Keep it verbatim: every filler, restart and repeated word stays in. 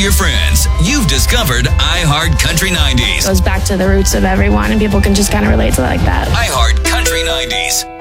your friends. You've discovered iHeart Country nineties. It goes back to the roots of everyone, and people can just kind of relate to it like that. iHeart Country nineties.